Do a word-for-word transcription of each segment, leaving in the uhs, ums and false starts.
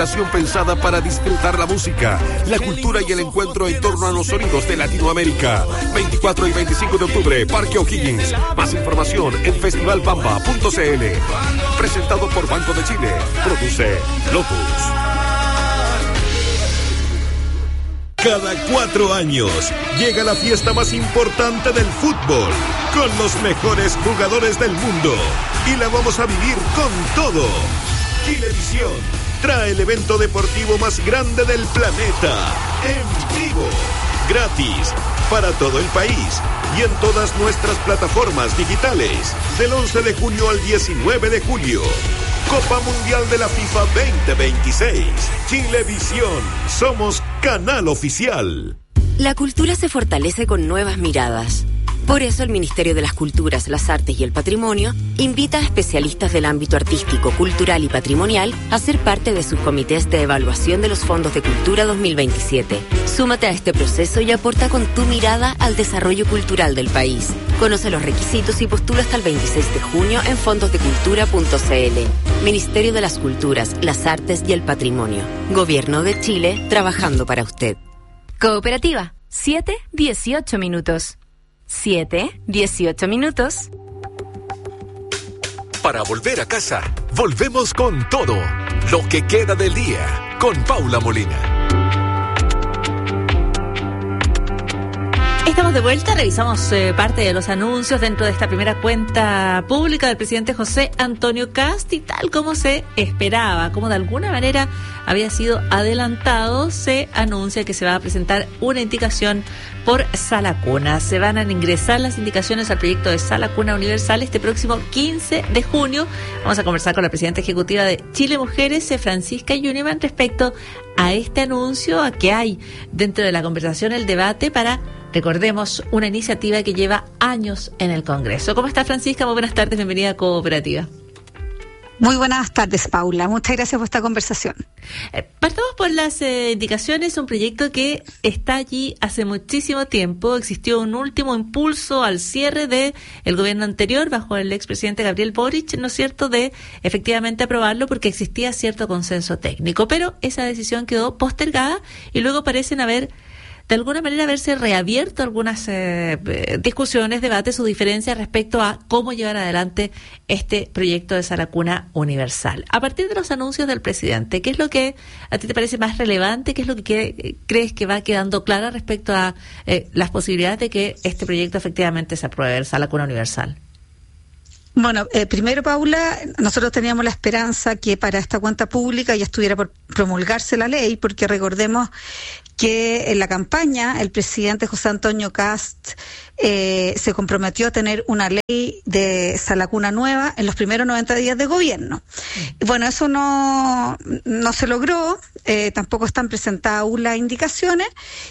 Pensada para disfrutar la música, la cultura y el encuentro en torno a los sonidos de Latinoamérica. veinticuatro y veinticinco de octubre, Parque O'Higgins. Más información en festival bamba punto c l. Presentado por Banco de Chile. Produce Lotus. Cada cuatro años llega la fiesta más importante del fútbol, con los mejores jugadores del mundo. Y la vamos a vivir con todo. Chilevisión trae el evento deportivo más grande del planeta, en vivo, gratis, para todo el país y en todas nuestras plataformas digitales, del once de junio al diecinueve de julio. Copa Mundial de la FIFA veinte veintiséis. Chilevisión, somos canal oficial. La cultura se fortalece con nuevas miradas. Por eso el Ministerio de las Culturas, las Artes y el Patrimonio invita a especialistas del ámbito artístico, cultural y patrimonial a ser parte de sus comités de evaluación de los fondos de cultura dos mil veintisiete. Súmate a este proceso y aporta con tu mirada al desarrollo cultural del país. Conoce los requisitos y postula hasta el veintiséis de junio en fondos de cultura punto c l. Ministerio de las Culturas, las Artes y el Patrimonio. Gobierno de Chile, trabajando para usted. Cooperativa, siete dieciocho minutos. siete dieciocho minutos. Para volver a casa, volvemos con todo lo que queda del día con Paula Molina. Estamos de vuelta, revisamos eh, parte de los anuncios dentro de esta primera cuenta pública del presidente José Antonio Kast, y tal como se esperaba, como de alguna manera había sido adelantado, se anuncia que se va a presentar una indicación por Sala Cuna. Se van a ingresar las indicaciones al proyecto de Sala Cuna Universal este próximo quince de junio. Vamos a conversar con la presidenta ejecutiva de Chile Mujeres, Francisca Juniman, respecto a este anuncio, a que hay dentro de la conversación, el debate para, recordemos, una iniciativa que lleva años en el Congreso. ¿Cómo está, Francisca? Muy buenas tardes, bienvenida a Cooperativa. Muy buenas tardes, Paula. Muchas gracias por esta conversación. Eh, partamos por las eh, indicaciones. Un proyecto que está allí hace muchísimo tiempo. Existió un último impulso al cierre de el gobierno anterior, bajo el expresidente Gabriel Boric, ¿no es cierto?, de efectivamente aprobarlo porque existía cierto consenso técnico. Pero esa decisión quedó postergada y luego parecen haber, de alguna manera, haberse reabierto algunas eh, discusiones, debates o diferencias respecto a cómo llevar adelante este proyecto de Sala Cuna Universal. A partir de los anuncios del presidente, ¿qué es lo que a ti te parece más relevante? ¿Qué es lo que, que crees que va quedando claro respecto a eh, las posibilidades de que este proyecto efectivamente se apruebe, el Sala Cuna Universal? Bueno, eh, primero, Paula, nosotros teníamos la esperanza que para esta cuenta pública ya estuviera por promulgarse la ley, porque recordemos que en la campaña el presidente José Antonio Kast eh, se comprometió a tener una ley de Sala Cuna nueva en los primeros noventa días de gobierno. Mm. Bueno, eso no, no se logró, eh, tampoco están presentadas aún las indicaciones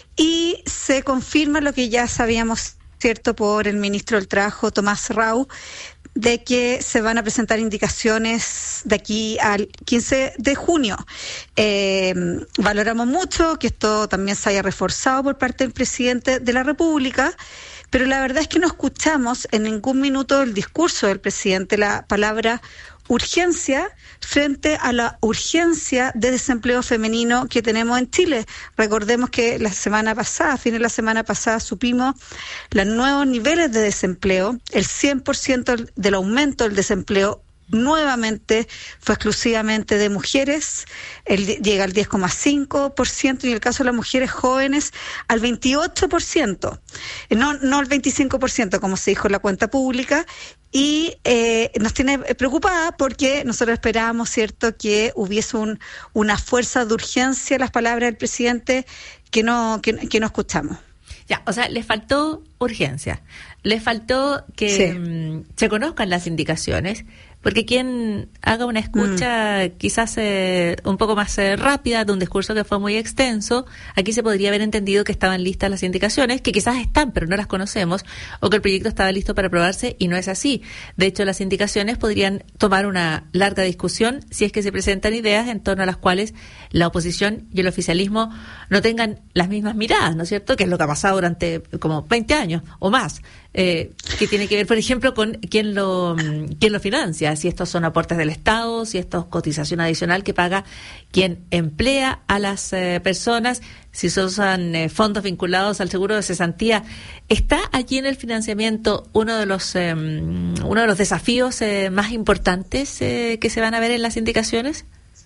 y se confirma lo que ya sabíamos, cierto, por el ministro del Trabajo, Tomás Rau, de que se van a presentar indicaciones de aquí al quince de junio. Eh, valoramos mucho que esto también se haya reforzado por parte del presidente de la República, pero la verdad es que no escuchamos en ningún minuto el discurso del presidente la palabra urgencia frente a la urgencia de desempleo femenino que tenemos en Chile. Recordemos que la semana pasada, a fines de la semana pasada, supimos los nuevos niveles de desempleo, el cien por ciento del aumento del desempleo nuevamente fue exclusivamente de mujeres, el, llega al diez coma cinco por ciento y en el caso de las mujeres jóvenes al veintiocho por ciento, no, no al veinticinco por ciento como se dijo en la cuenta pública, y eh, nos tiene preocupada porque nosotros esperábamos, cierto, que hubiese un, una fuerza de urgencia, las palabras del presidente, que no, que, que no escuchamos. Ya, o sea, le faltó urgencia, le faltó que sí. um, se conozcan las indicaciones, porque quien haga una escucha mm. quizás eh, un poco más eh, rápida de un discurso que fue muy extenso, aquí se podría haber entendido que estaban listas las indicaciones, que quizás están pero no las conocemos, o que el proyecto estaba listo para aprobarse y no es así. De hecho, las indicaciones podrían tomar una larga discusión si es que se presentan ideas en torno a las cuales la oposición y el oficialismo no tengan las mismas miradas, ¿no es cierto?, que es lo que ha pasado durante como veinte años o más, eh, que tiene que ver, por ejemplo, con quién lo, quién lo financia. cesantía, si estos son aportes del Estado, si esto es cotización adicional que paga quien emplea a las eh, personas, si son eh, fondos vinculados al seguro de cesantía. ¿Está allí en el financiamiento uno de los eh, uno de los desafíos eh, más importantes eh, que se van a ver en las indicaciones?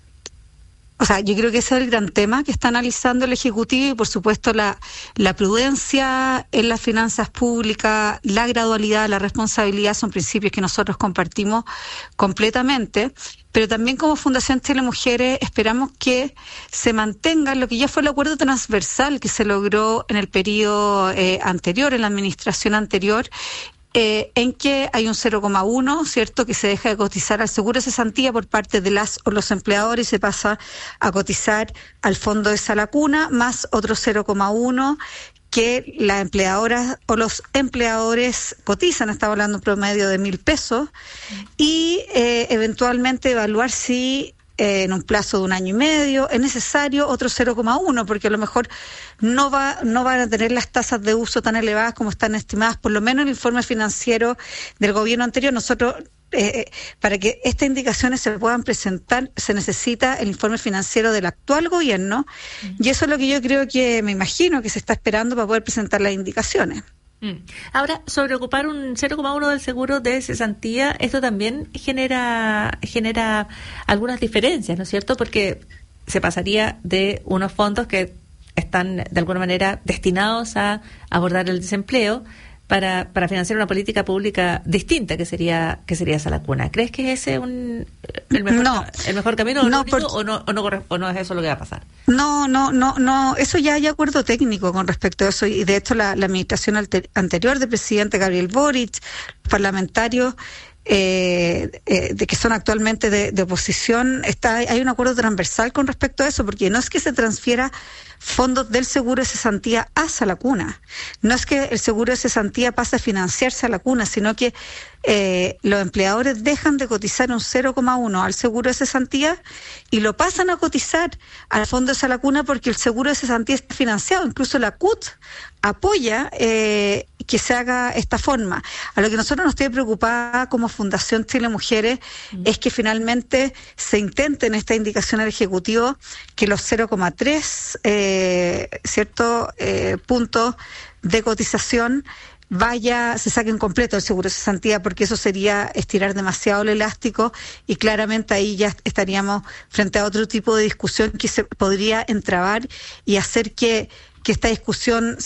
O sea, yo creo que ese es el gran tema que está analizando el Ejecutivo y, por supuesto, la, la prudencia en las finanzas públicas, la gradualidad, la responsabilidad son principios que nosotros compartimos completamente, pero también como Fundación Chile Mujeres esperamos que se mantenga lo que ya fue el acuerdo transversal que se logró en el periodo eh, anterior, en la administración anterior, Eh, en que hay un cero coma uno, ¿cierto?, que se deja de cotizar al seguro de cesantía por parte de las o los empleadores y se pasa a cotizar al fondo de Salacuna, más otro cero coma uno que las empleadoras o los empleadores cotizan, estaba hablando un promedio de mil pesos, y eh, eventualmente evaluar si Eh, en un plazo de un año y medio es necesario otro cero coma uno, porque a lo mejor no va no van a tener las tasas de uso tan elevadas como están estimadas, por lo menos en el informe financiero del gobierno anterior. Nosotros, eh, para que estas indicaciones se puedan presentar, se necesita el informe financiero del actual gobierno, uh-huh. y eso es lo que yo creo que, me imagino, que se está esperando para poder presentar las indicaciones. Ahora, sobre ocupar un cero coma uno del seguro de cesantía, esto también genera genera algunas diferencias, ¿no es cierto? Porque se pasaría de unos fondos que están de alguna manera destinados a abordar el desempleo para para financiar una política pública distinta que sería que sería Salacuna. ¿Crees que es ese un el mejor no, el mejor camino o, no, único, por... o no o no o no es eso lo que va a pasar? No, no, no, no, eso ya hay acuerdo técnico con respecto a eso, y de hecho la, la administración alter, anterior del presidente Gabriel Boric, parlamentarios eh, eh, de que son actualmente de, de oposición, está hay un acuerdo transversal con respecto a eso, porque no es que se transfiera fondos del seguro de cesantía a Salacuna, no es que el seguro de cesantía pase a financiarse a la cuna, sino que eh, los empleadores dejan de cotizar un cero coma uno al seguro de cesantía y lo pasan a cotizar al fondo de Salacuna, porque el seguro de cesantía está financiado, incluso la C U T apoya eh, que se haga esta forma. A lo que nosotros nos tiene preocupada como Fundación Chile Mujeres mm. es que finalmente se intenten esta indicación al Ejecutivo que los cero coma tres eh, cierto eh, puntos de cotización vaya, se saquen completo el seguro de cesantía, porque eso sería estirar demasiado el elástico y claramente ahí ya estaríamos frente a otro tipo de discusión que se podría entrabar y hacer que que esta discusión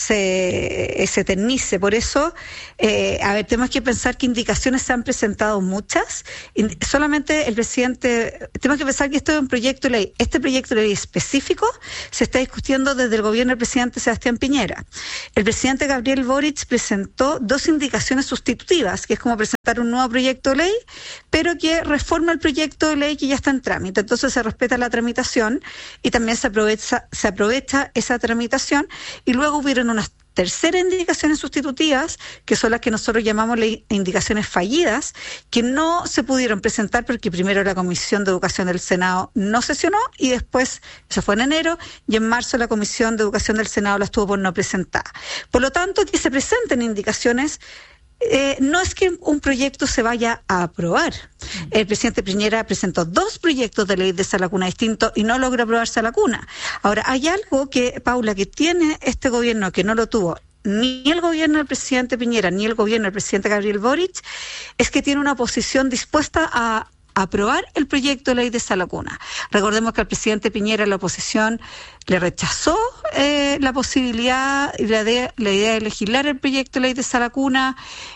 se, se eternice. Por eso, eh, a ver, tenemos que pensar que indicaciones se han presentado muchas, y solamente el presidente, tenemos que pensar que esto es un proyecto de ley. Este proyecto de ley específico se está discutiendo desde el gobierno del presidente Sebastián Piñera. El presidente Gabriel Boric presentó dos indicaciones sustitutivas, que es como presentar un nuevo proyecto de ley, pero que reforma el proyecto de ley que ya está en trámite. Entonces se respeta la tramitación y también se aprovecha, se aprovecha esa tramitación. Y luego hubieron unas terceras indicaciones sustitutivas, que son las que nosotros llamamos indicaciones fallidas, que no se pudieron presentar porque primero la Comisión de Educación del Senado no sesionó y después, eso fue en enero, y en marzo la Comisión de Educación del Senado las tuvo por no presentar. Por lo tanto, que se presenten indicaciones Eh, no es que un proyecto se vaya a aprobar. El presidente Piñera presentó dos proyectos de ley de Salacuna distintos y no logró aprobar Salacuna. Ahora, hay algo que, Paula, que tiene este gobierno que no lo tuvo ni el gobierno del presidente Piñera ni el gobierno del presidente Gabriel Boric, es que tiene una posición dispuesta a aprobar el proyecto de ley de Salacuna. Recordemos que al presidente Piñera la oposición le rechazó eh, la posibilidad y la, de, la idea de legislar el proyecto de ley de Salacuna.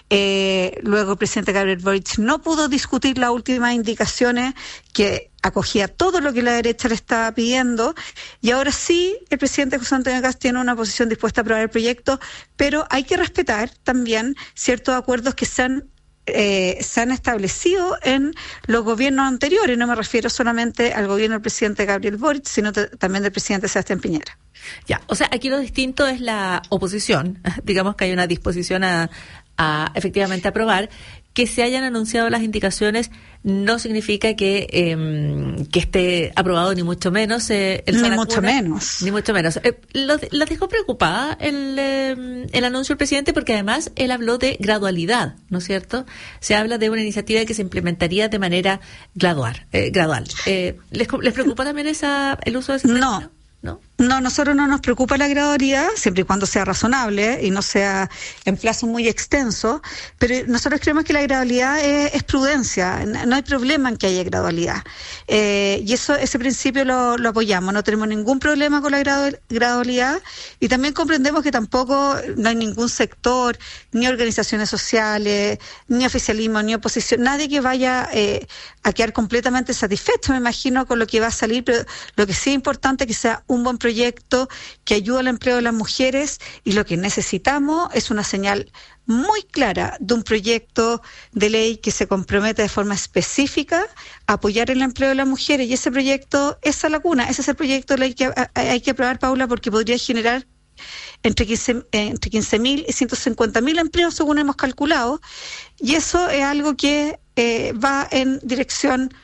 Eh, luego el presidente Gabriel Boric no pudo discutir las últimas indicaciones que acogía todo lo que la derecha le estaba pidiendo, y ahora sí el presidente José Antonio Kast tiene una posición dispuesta a aprobar el proyecto, pero hay que respetar también ciertos acuerdos que se han Eh, se han establecido en los gobiernos anteriores. No me refiero solamente al gobierno del presidente Gabriel Boric, sino t- también del presidente Sebastián Piñera. Ya, o sea, aquí lo distinto es la oposición. Digamos que hay una disposición a, a efectivamente aprobar, que se hayan anunciado las indicaciones no significa que eh, que esté aprobado, ni mucho menos. Eh, el ni Saracuna, mucho menos. Ni mucho menos. Eh, lo, la dejó preocupada el, eh, el anuncio del presidente, porque además él habló de gradualidad, ¿no es cierto? Se habla de una iniciativa que se implementaría de manera gradual. Eh, gradual. Eh, ¿les, ¿Les preocupa también esa el uso de ese término? No. ¿No? No, nosotros no nos preocupa la gradualidad, siempre y cuando sea razonable y no sea en plazo muy extenso, pero nosotros creemos que la gradualidad es, es prudencia, no hay problema en que haya gradualidad. Eh, y eso ese principio lo, lo apoyamos, no tenemos ningún problema con la gradu- gradualidad y también comprendemos que tampoco no hay ningún sector, ni organizaciones sociales, ni oficialismo, ni oposición, nadie que vaya eh, a quedar completamente satisfecho, me imagino, con lo que va a salir, pero lo que sí es importante es que sea un buen proyecto que ayude al empleo de las mujeres y lo que necesitamos es una señal muy clara de un proyecto de ley que se compromete de forma específica a apoyar el empleo de las mujeres y ese proyecto, esa lacuna, ese es el proyecto de ley que hay que aprobar, Paula, porque podría generar entre quince, entre quince mil y ciento cincuenta mil empleos según hemos calculado y eso es algo que eh, va en dirección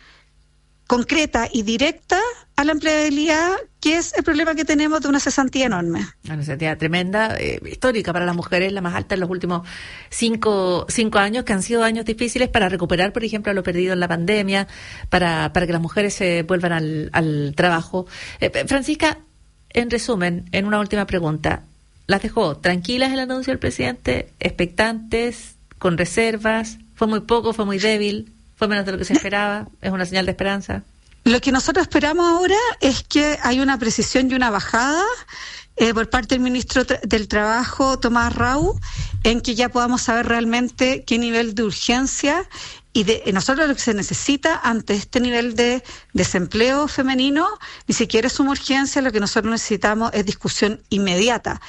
concreta y directa a la empleabilidad, que es el problema que tenemos de una cesantía enorme. Una cesantía tremenda, eh, histórica para las mujeres, la más alta en los últimos cinco, cinco años, que han sido años difíciles para recuperar, por ejemplo, lo perdido en la pandemia, para, para que las mujeres se eh, vuelvan al, al trabajo. Eh, Francisca, en resumen, en una última pregunta, ¿las dejó tranquilas el anuncio del presidente, expectantes, con reservas? ¿Fue muy poco, fue muy débil? ¿Fue menos de lo que se esperaba? ¿Es una señal de esperanza? Lo que nosotros esperamos ahora es que hay una precisión y una bajada eh, por parte del ministro tra- del Trabajo, Tomás Rau, en que ya podamos saber realmente qué nivel de urgencia y de eh, nosotros lo que se necesita ante este nivel de desempleo femenino, ni siquiera es una urgencia, lo que nosotros necesitamos es discusión inmediata.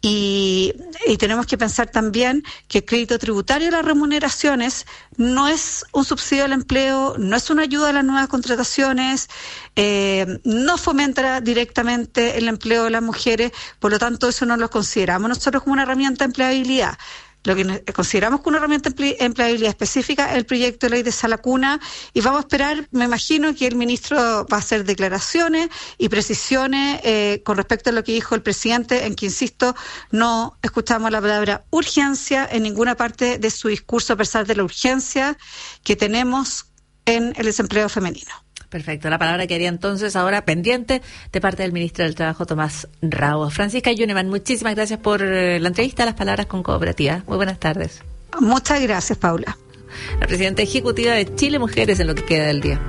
Y, y tenemos que pensar también que el crédito tributario de las remuneraciones no es un subsidio al empleo, no es una ayuda a las nuevas contrataciones, eh, no fomenta directamente el empleo de las mujeres, por lo tanto eso no lo consideramos nosotros como una herramienta de empleabilidad. Lo que consideramos como una herramienta de empleabilidad específica es el proyecto de ley de Salacuna y vamos a esperar, me imagino, que el ministro va a hacer declaraciones y precisiones eh, con respecto a lo que dijo el presidente, en que, insisto, no escuchamos la palabra urgencia en ninguna parte de su discurso, a pesar de la urgencia que tenemos en el desempleo femenino. Perfecto, la palabra que haría entonces ahora pendiente de parte del ministro del Trabajo, Tomás Rau. Francisca Yuneman, muchísimas gracias por la entrevista, las palabras con Cooperativa. Muy buenas tardes. Muchas gracias, Paula. La presidenta ejecutiva de Chile Mujeres en lo que queda del día.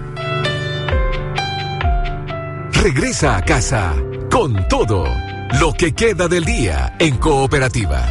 Regresa a casa con todo lo que queda del día en Cooperativa.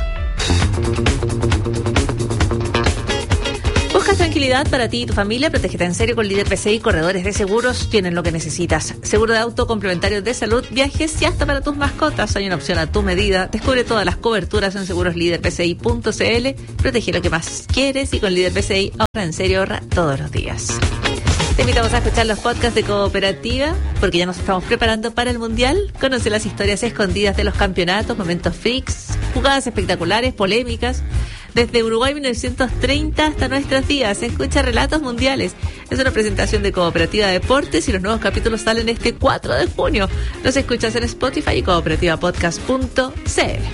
Buscas tranquilidad para ti y tu familia, protégete en serio con Líder P C I. Corredores de seguros tienen lo que necesitas. Seguro de auto, complementarios de salud, viajes y hasta para tus mascotas. Hay una opción a tu medida. Descubre todas las coberturas en seguros líder p c i punto c l. Protege lo que más quieres y con Líder P C I ahorra en serio, ahorra todos los días. Te invitamos a escuchar los podcasts de Cooperativa porque ya nos estamos preparando para el Mundial. Conoce las historias escondidas de los campeonatos, momentos freaks, jugadas espectaculares, polémicas. Desde Uruguay mil novecientos treinta hasta nuestros días, escucha Relatos Mundiales. Es una presentación de Cooperativa Deportes y los nuevos capítulos salen este cuatro de junio. Los escuchas en Spotify y cooperativa podcast punto c l.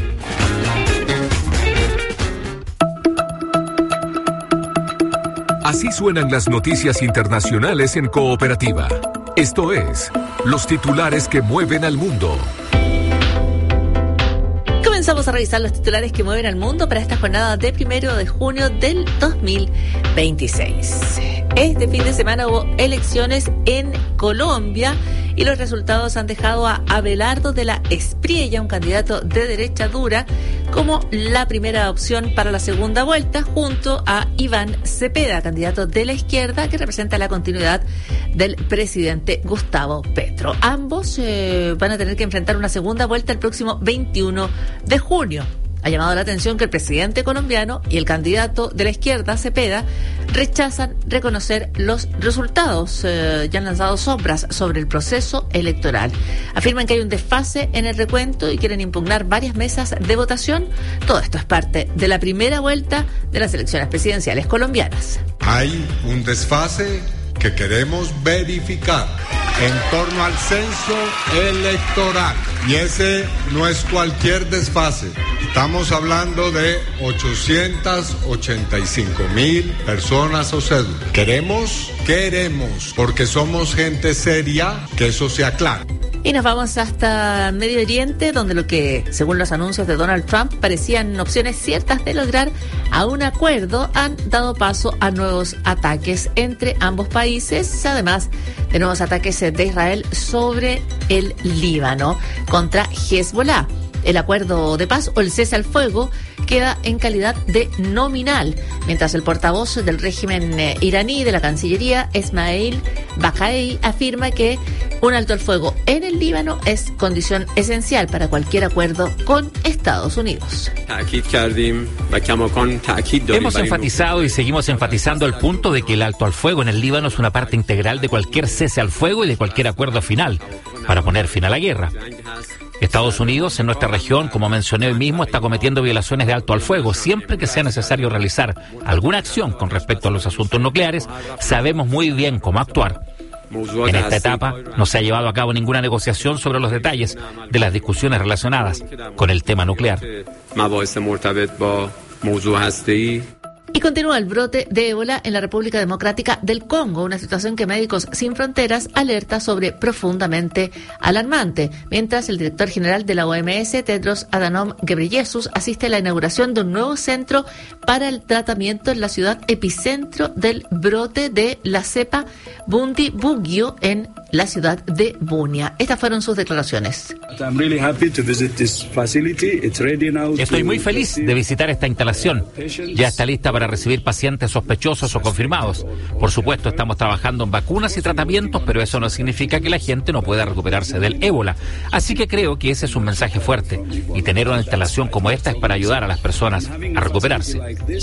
Así suenan las noticias internacionales en Cooperativa. Esto es los titulares que mueven al mundo. Comenzamos a revisar los titulares que mueven al mundo para esta jornada de primero de junio del dos mil veintiséis. Este fin de semana hubo elecciones en Colombia y los resultados han dejado a Abelardo de la Espriella, un candidato de derecha dura, como la primera opción para la segunda vuelta, junto a Iván Cepeda, candidato de la izquierda que representa la continuidad del presidente Gustavo Petro. Ambos eh, van a tener que enfrentar una segunda vuelta el próximo veintiuno de junio. Ha llamado la atención que el presidente colombiano y el candidato de la izquierda, Cepeda, rechazan reconocer los resultados. Eh, ya han lanzado sombras sobre el proceso electoral. Afirman que hay un desfase en el recuento y quieren impugnar varias mesas de votación. Todo esto es parte de la primera vuelta de las elecciones presidenciales colombianas. Hay un desfase que queremos verificar en torno al censo electoral. Y ese no es cualquier desfase. Estamos hablando de ochocientas ochenta y cinco mil personas o cédulas. Queremos, queremos, porque somos gente seria, que eso sea claro. Y nos vamos hasta Medio Oriente, donde lo que, según los anuncios de Donald Trump, parecían opciones ciertas de lograr a un acuerdo, han dado paso a nuevos ataques entre ambos países, además de nuevos ataques de Israel sobre el Líbano contra Hezbollah. El acuerdo de paz o el cese al fuego queda en calidad de nominal, mientras el portavoz del régimen eh, iraní de la Cancillería, Esmail Baqai, afirma que un alto al fuego en el Líbano es condición esencial para cualquier acuerdo con Estados Unidos. Hemos enfatizado y seguimos enfatizando el punto de que el alto al fuego en el Líbano es una parte integral de cualquier cese al fuego y de cualquier acuerdo final para poner fin a la guerra. Estados Unidos, en nuestra región, como mencioné hoy mismo, está cometiendo violaciones de alto al fuego. Siempre que sea necesario realizar alguna acción con respecto a los asuntos nucleares, sabemos muy bien cómo actuar. En esta etapa no se ha llevado a cabo ninguna negociación sobre los detalles de las discusiones relacionadas con el tema nuclear. Y continúa el brote de ébola en la República Democrática del Congo, una situación que Médicos Sin Fronteras alerta sobre profundamente alarmante, mientras el director general de la O M S, Tedros Adhanom Ghebreyesus, asiste a la inauguración de un nuevo centro para el tratamiento en la ciudad epicentro del brote de la cepa Bundibugyo en la ciudad de Bunia. Estas fueron sus declaraciones. Estoy muy feliz de visitar esta instalación. Ya está lista para recibir pacientes sospechosos o confirmados. Por supuesto, estamos trabajando en vacunas y tratamientos, pero eso no significa que la gente no pueda recuperarse del ébola. Así que creo que ese es un mensaje fuerte. Y tener una instalación como esta es para ayudar a las personas a recuperarse.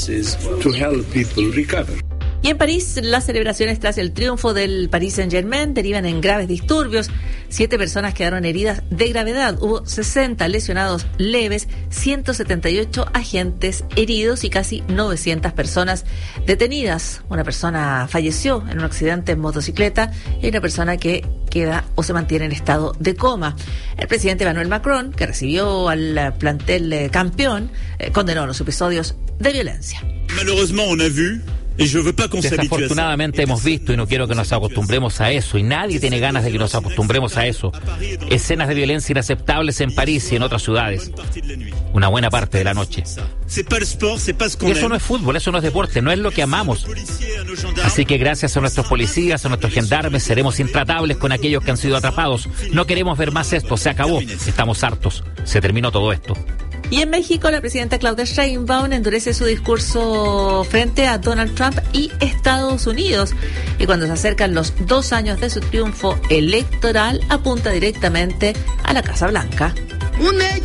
Y en París, las celebraciones tras el triunfo del Paris Saint-Germain derivan en graves disturbios. Siete personas quedaron heridas de gravedad. Hubo sesenta lesionados leves, ciento setenta y ocho agentes heridos y casi novecientas personas detenidas. Una persona falleció en un accidente en motocicleta y una persona que queda o se mantiene en estado de coma. El presidente Emmanuel Macron, que recibió al plantel eh, campeón, eh, condenó los episodios de violencia. Malheureusement, on a vu. Desafortunadamente hemos visto, y no quiero que nos acostumbremos a eso, y nadie tiene ganas de que nos acostumbremos a eso, escenas de violencia inaceptables en París y en otras ciudades, una buena parte de la noche. Y eso no es fútbol, eso no es deporte, no es lo que amamos. Así que gracias a nuestros policías, a nuestros gendarmes, seremos intratables con aquellos que han sido atrapados. No queremos ver más esto, se acabó, estamos hartos, se terminó todo esto. Y en México, la presidenta Claudia Sheinbaum endurece su discurso frente a Donald Trump y Estados Unidos. Y cuando se acercan los dos años de su triunfo electoral, apunta directamente a la Casa Blanca.